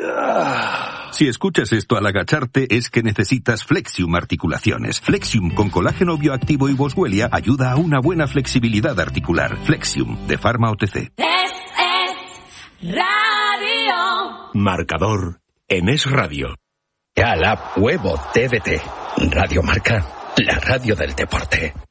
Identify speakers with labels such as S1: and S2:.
S1: Si escuchas esto al agacharte, es que necesitas Flexium Articulaciones. Flexium con colágeno bioactivo y boswellia ayuda a una buena flexibilidad articular. Flexium, de Pharma OTC.
S2: Es radio.
S3: Marcador en Es Radio.
S4: A la huevo TDT. Radio Marca, la radio del deporte.